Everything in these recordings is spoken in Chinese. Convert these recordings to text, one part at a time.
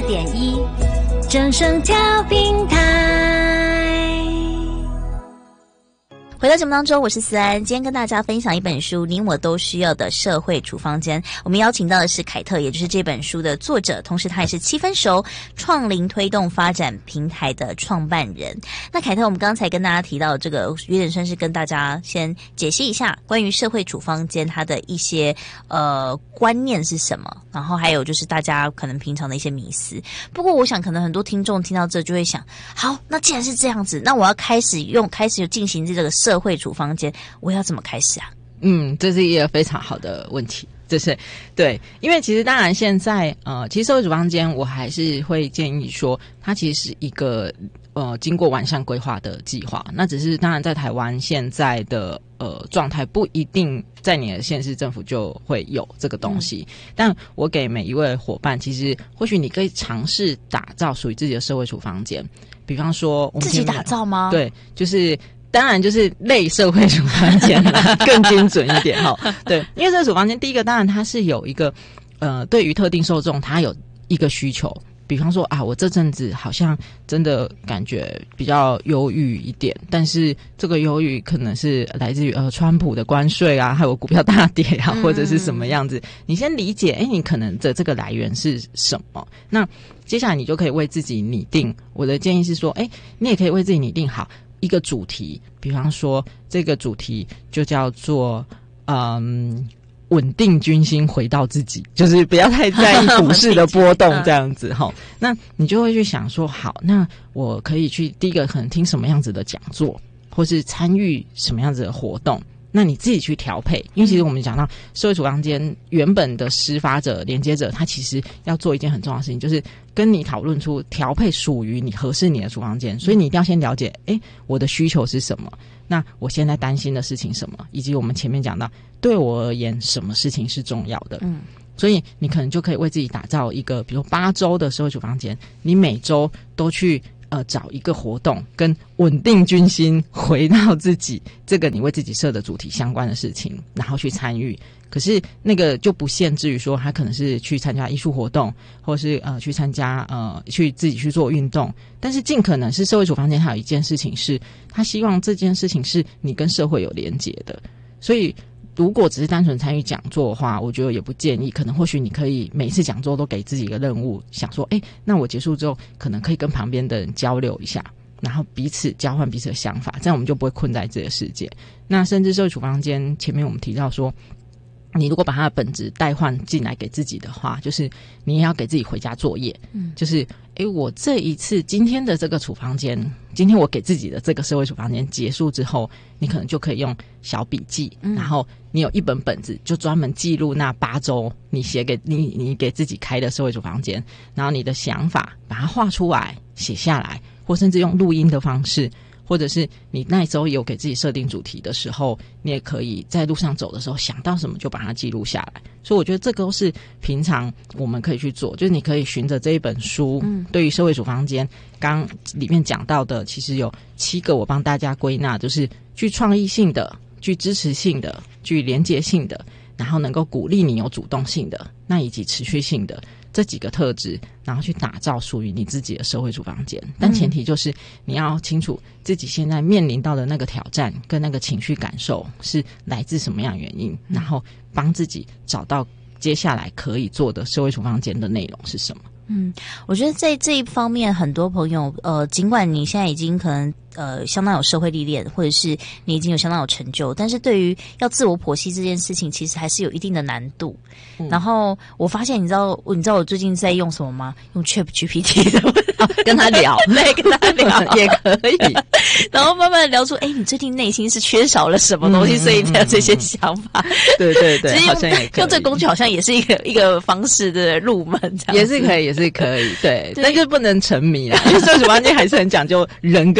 94.1正声调频台。回到节目当中，我是思安，今天跟大家分享一本书《你我都需要的社会处方间》。我们邀请到的是凯特，也就是这本书的作者，同时他也是7分熟创龄推动发展平台的创办人。那凯特，我们刚才跟大家提到这个，有点算是跟大家先解析一下关于社会处方间它的一些观念是什么，然后还有就是大家可能平常的一些迷思。不过我想可能很多听众听到这就会想，好，那既然是这样子，那我要开始进行这个社会处方间，我要怎么开始啊？ 这是一个非常好的问题。就是对，因为其实当然现在其实社会处方间我还是会建议说，它其实是一个经过完善规划的计划。那只是当然在台湾现在的状态不一定在你的县市政府就会有这个东西，但我给每一位伙伴，其实或许你可以尝试打造属于自己的社会处方间。比方说我们自己打造吗？ 对，就是当然就是类社会处方间啦，更精准一点齁。对，因为这个处方间，第一个当然它是有一个对于特定受众，它有一个需求。比方说啊，我这阵子好像真的感觉比较忧郁一点，但是这个忧郁可能是来自于川普的关税啊，还有股票大跌啊，或者是什么样子。你先理解，你可能的这个来源是什么？那接下来你就可以为自己拟定。我的建议是说，你也可以为自己拟定好一个主题，比方说这个主题就叫做稳定军心回到自己，就是不要太在意股市的波动这样子齁。那你就会去想说，好，那我可以去第一个可能听什么样子的讲座，或是参与什么样子的活动。那你自己去调配，因为其实我们讲到社会处方间原本的施发者、连接者，他其实要做一件很重要的事情，就是跟你讨论出调配属于你合适你的处方间。所以你一定要先了解，我的需求是什么？那我现在担心的事情什么？以及我们前面讲到，对我而言什么事情是重要的？所以你可能就可以为自己打造一个，比如8周的社会处方间，你每周都去找一个活动跟稳定军心回到自己这个你为自己设的主题相关的事情，然后去参与。可是那个就不限制于说他可能是去参加艺术活动，或是去参加去自己去做运动，但是尽可能是社会处方间它有一件事情是他希望这件事情是你跟社会有连结的。所以如果只是单纯参与讲座的话，我觉得也不建议。可能或许你可以每一次讲座都给自己一个任务，想说那我结束之后可能可以跟旁边的人交流一下，然后彼此交换彼此的想法，这样我们就不会困在这个世界。那甚至社会处方间前面我们提到说，你如果把它的本质代换进来给自己的话，就是你也要给自己回家作业。就是我这一次今天的这个处方间，今天我给自己的这个社会处方间结束之后，你可能就可以用小笔记，然后你有一本本子就专门记录那8周你写给你给自己开的社会处方间，然后你的想法把它画出来写下来，或甚至用录音的方式，或者是你那一周有给自己设定主题的时候，你也可以在路上走的时候想到什么就把它记录下来。所以我觉得这个都是平常我们可以去做，就是你可以循着这一本书，对于社会处方间刚里面讲到的，其实有7个我帮大家归纳，就是具创意性的、具支持性的、具连结性的，然后能够鼓励你有主动性的，那以及持续性的这几个特质，然后去打造属于你自己的社会处方间。但前提就是你要清楚自己现在面临到的那个挑战跟那个情绪感受是来自什么样的原因，然后帮自己找到接下来可以做的社会处方间的内容是什么。 我觉得在这一方面，很多朋友尽管你现在已经可能相当有社会历练，或者是你已经有相当有成就，但是对于要自我剖析这件事情，其实还是有一定的难度。然后我发现，你知道我最近在用什么吗？用 ChatGPT 的， 跟他聊， 对，跟他聊也可以， 然后慢慢的聊出，你最近内心是缺少了什么东西，所以才有这些想法。 对对对，好像也可以用这个工具，好像也是一个方式的入门，这样也是可以，对，但是不能沉迷啦，因为社会处方间还是很讲究人跟人的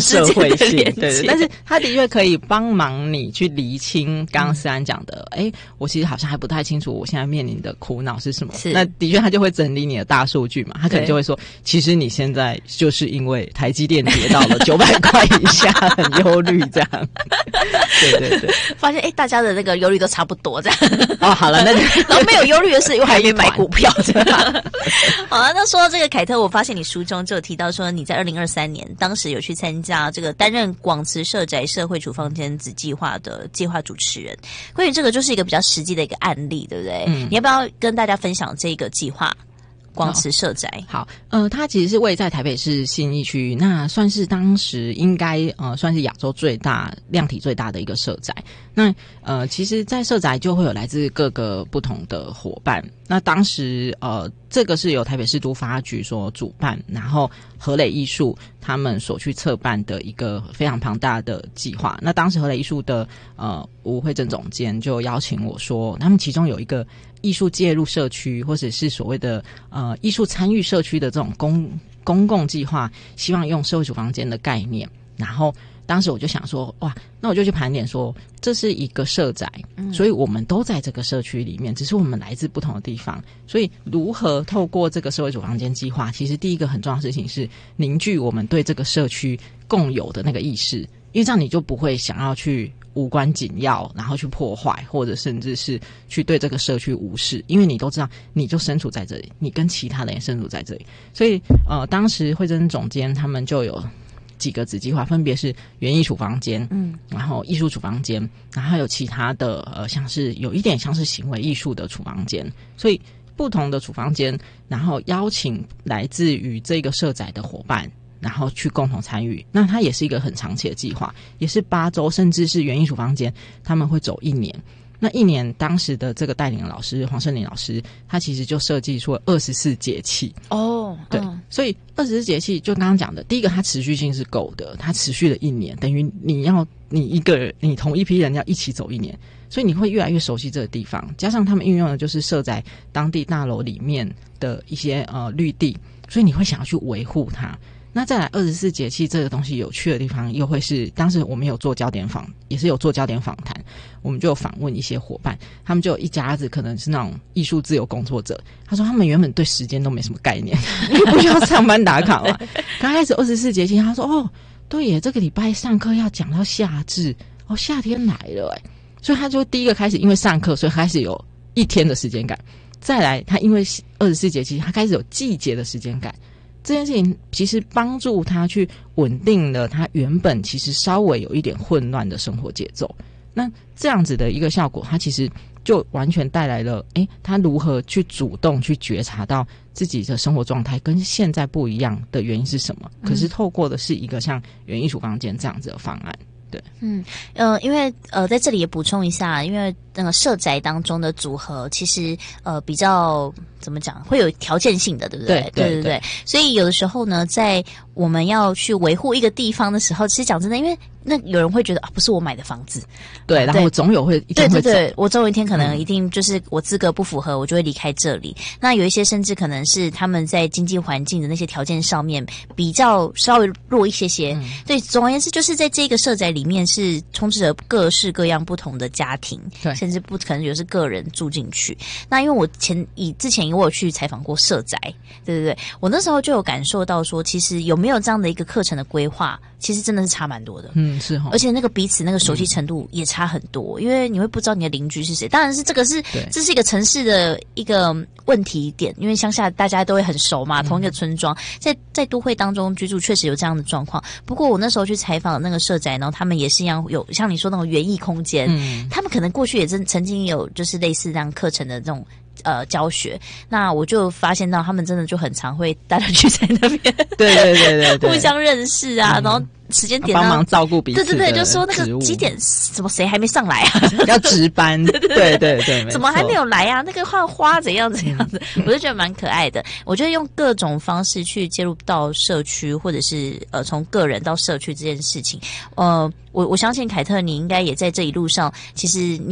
社会性， 对对，但是它的确可以帮忙你去厘清刚刚思安讲的，我其实好像还不太清楚我现在面临的苦恼是什么。那的确他就会整理你的大数据嘛，他可能就会说，其实你现在就是因为台积电跌到了900块以下，很忧虑这样。对， 发现大家的那个忧虑都差不多这样。 哦，好了，那然后没有忧虑的是，又还没买股票这样。好了，那说到这个凯特，我发现你书中就有提到说，你在2023年当时有去参加这个担任广慈社宅社会处方间子计划的计划主持人。关于这个就是一个比较实际的一个案例，对不对？你要不要跟大家分享这个计划？广慈社宅， 好，它其实是位在台北市信义区，那算是当时应该算是亚洲最大量体最大的一个社宅。那其实，在社宅就会有来自各个不同的伙伴。那当时这个是由台北市都发局所主办，然后和磊艺术他们所去策办的一个非常庞大的计划。那当时和磊艺术的吴慧珍总监就邀请我说，他们其中有一个艺术介入社区，或者是所谓的艺术参与社区的这种公共计划，希望用社会处方间的概念。然后当时我就想说，哇，那我就去盘点说，这是一个社宅，所以我们都在这个社区里面，只是我们来自不同的地方。所以如何透过这个社会处方间计划，其实第一个很重要的事情是凝聚我们对这个社区共有的那个意识，因为这样你就不会想要去无关紧要，然后去破坏，或者甚至是去对这个社区无视，因为你都知道你就身处在这里，你跟其他人也身处在这里。所以当时慧珍总监他们就有几个子计划，分别是园艺处方间，然后艺术处方间，然后还有其他的像是有一点像是行为艺术的处方间。所以不同的处方间，然后邀请来自于这个社宅的伙伴，然后去共同参与。那它也是一个很长期的计划，也是8周，甚至是园艺处方间他们会走1年。那1年，当时的这个带领的老师黄胜林老师，他其实就设计出了24节气。对，所以24节气就刚刚讲的，第一个它持续性是够的，它持续了1年，等于你同一批人要一起走1年，所以你会越来越熟悉这个地方。加上他们运用的就是设在当地大楼里面的一些绿地，所以你会想要去维护它。那再来24节气这个东西有趣的地方，又会是当时我们有做焦点访，也是有做焦点访谈，我们就有访问一些伙伴，他们就有一家子可能是那种艺术自由工作者，他说他们原本对时间都没什么概念，因为不需要上班打卡嘛。刚开始24节气，他说对耶，这个礼拜上课要讲到夏至，夏天来了耶，所以他就第一个开始因为上课，所以开始有1天的时间感。再来他因为24节气，他开始有季节的时间感。这件事情其实帮助他去稳定了他原本其实稍微有一点混乱的生活节奏。那这样子的一个效果，他其实就完全带来了他如何去主动去觉察到自己的生活状态跟现在不一样的原因是什么。可是透过的是一个像园艺处方间这样子的方案。对， 因为在这里也补充一下，因为那个社宅当中的组合其实比较怎么讲，会有条件性的，对不对？对。所以有的时候呢，在我们要去维护一个地方的时候，其实讲真的，因为那有人会觉得不是我买的房子， 对，然后总有会一定会走， 对，我总有一天可能一定就是我资格不符合，我就会离开这里。那有一些甚至可能是他们在经济环境的那些条件上面比较稍微弱一些些。对，总而言之，就是在这个社宅里面是充斥着各式各样不同的家庭， 对， 甚至不可能有是个人住进去。那因为我之前我有去采访过社宅，对，我那时候就有感受到说，其实有没有这样的一个课程的规划，其实真的是差蛮多的。 是齁， 而且那个彼此那个熟悉程度也差很多，因为你会不知道你的邻居是谁。当然是这是一个城市的一个问题点，因为乡下大家都会很熟嘛，同一个村庄，在都会当中居住确实有这样的状况。不过我那时候去采访那个社宅，然后他们也是一样有像你说那种园艺空间，他们可能过去也曾经有就是类似这样课程的这种教学。那我就发现到他们真的就很常会大家聚在那边， 对， 互相认识啊，然后时间点帮忙照顾彼此， 对，就说那个几点怎么谁还没上来啊？ 要值班，对， 怎么还没有来啊？那个换花怎样子，我就觉得蛮可爱的。我觉得用各种方式去介入到社区，或者是从个人到社区这件事情，我相信凯特你应该也在这一路上，其实你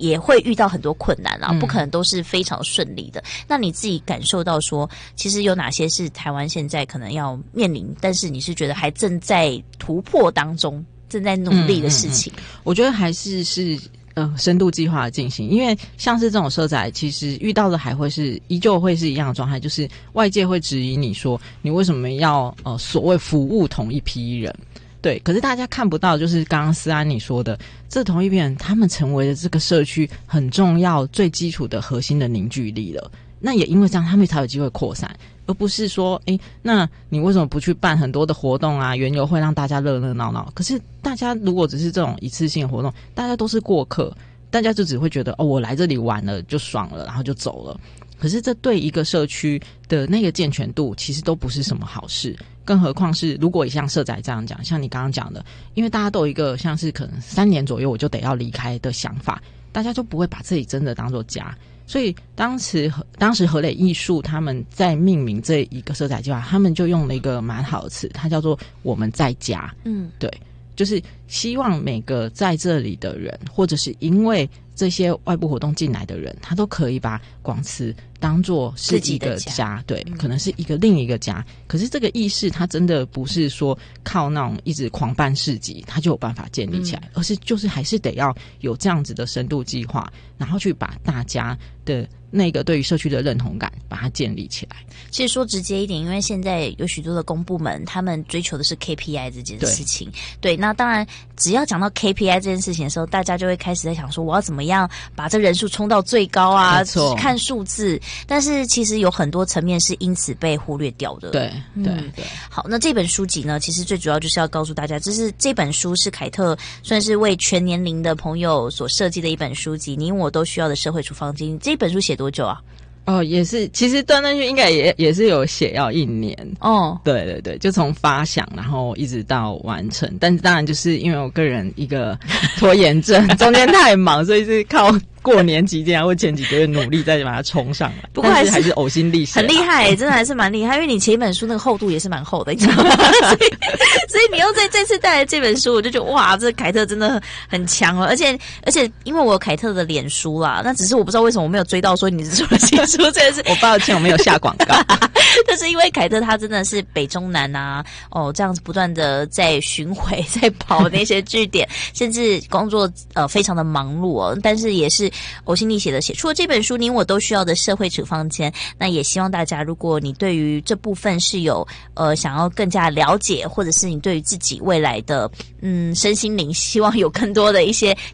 也会遇到很多困难啊，不可能都是非常顺利的。那你自己感受到说，其实有哪些是台湾现在可能要面临，但是你是觉得还正在突破当中，正在努力的事情？ 我觉得还是深度计划的进行，因为像是这种社宅，其实遇到的还会是依旧会是一样的状态，就是外界会质疑你说你为什么要所谓服务同一批人。对，可是大家看不到，就是刚刚思安你说的，这同一批人他们成为了这个社区很重要、最基础的核心的凝聚力了。那也因为这样，他们才有机会扩散，而不是说，那你为什么不去办很多的活动啊、园游会，让大家热热闹闹？可是大家如果只是这种一次性的活动，大家都是过客，大家就只会觉得我来这里玩了就爽了，然后就走了。可是这对一个社区的那个健全度其实都不是什么好事，更何况是如果像社宅这样讲，像你刚刚讲的，因为大家都有一个像是可能3年左右我就得要离开的想法，大家就不会把这里真的当作家。所以当时和磊艺术他们在命名这一个社宅计划，他们就用了一个蛮好的词，它叫做我们在家。对，就是希望每个在这里的人，或者是因为这些外部活动进来的人，他都可以把广慈当作是一个家，对，可能是另一个家。可是这个意识，它真的不是说靠那种一直狂办市集，它就有办法建立起来，而是就是还是得要有这样子的深度计划，然后去把大家的那个对于社区的认同感把它建立起来。 其实说直接一点，因为现在有许多的公部门，他们追求的是 KPI 这件事情。对，那当然只要讲到 KPI 这件事情的时候，大家就会开始在想说，我要怎么样把这人数冲到最高啊？看数字，但是其实有很多层面是因此被忽略掉的。 对。 好，那这本书籍呢，其实最主要就是要告诉大家，这本书是凯特算是为全年龄的朋友所设计的一本书籍，你我都需要的社会处方经。这本书写多久啊？ 也是，其实断断续应该也是有写要1年对，就从发想然后一直到完成，但是当然就是因为我个人一个拖延症，中间太忙，所以是靠过年期间或前几个月努力再把它冲上来。不过还是呕心沥血， 很厉害真的还是蛮厉害，因为你前一本书那个厚度也是蛮厚的，你知道吗？所以你又在这次带来这本书，我就觉得哇，这凯特真的很强哦！而且因为我有凯特的脸书啦，那只是我不知道为什么我没有追到说你是出了新书这件事。 我抱歉，我没有下广告。 但是因为凯特他真的是北中南啊，这样子不断的在巡回在跑那些据点，甚至工作非常的忙碌但是也是呕心沥血的写出了这本书，你我都需要的社会处方间。那也希望大家，如果你对于这部分是有想要更加了解，或者是你对于自己未来的身心灵希望有更多的一些